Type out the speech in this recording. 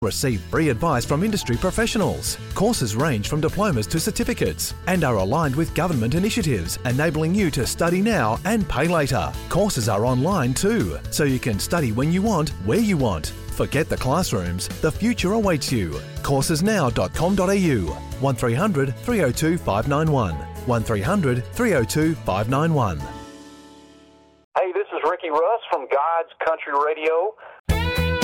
Receive free advice from industry professionals. Courses range from diplomas to certificates and are aligned with government initiatives, enabling you to study now and pay later. Courses are online too, so you can study when you want, where you want. Forget the classrooms, the future awaits you. Coursesnow.com.au 1300 302 591 1300 302 591. Hey, this is Ricky Russ from God's Country Radio.